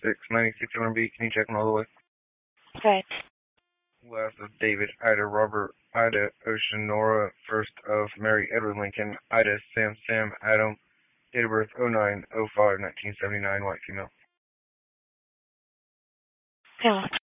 696 MRB. Can you check them all the way? Okay. Last of David, Ida, Robert, Ida, Ocean, Nora, first of Mary, Edward Lincoln, Ida, Sam, Adam, date of birth 09/05/1979, white female. Yeah.